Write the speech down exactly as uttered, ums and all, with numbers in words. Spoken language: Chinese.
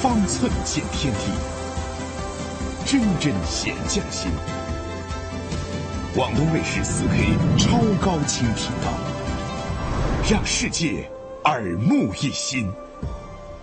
方寸见天地，真真显匠心。广东卫视 四 K 超高清频道，让世界耳目一新。